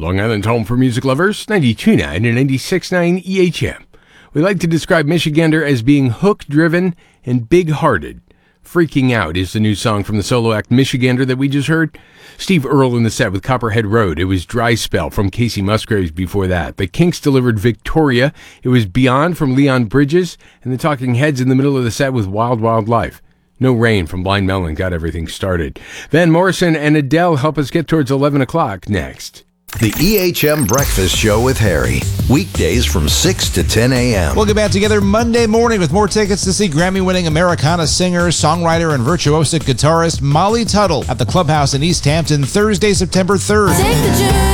Long Island's home for music lovers, 92.9 and 96.9 EHM. We like to describe Michigander as being hook-driven and big-hearted. Freaking Out is the new song from the solo act Michigander that we just heard. Steve Earle in the set with Copperhead Road. It was Dry Spell from Casey Musgraves before that. The Kinks delivered Victoria. It was Beyond from Leon Bridges. And the Talking Heads in the middle of the set with Wild Wild Life. No Rain from Blind Melon got everything started. Van Morrison and Adele help us get towards 11 o'clock next. The EHM Breakfast Show with Harry. Weekdays from 6 to 10 a.m. We'll get back together Monday morning with more tickets to see Grammy-winning Americana singer, songwriter, and virtuosic guitarist Molly Tuttle at the Clubhouse in East Hampton Thursday, September 3rd.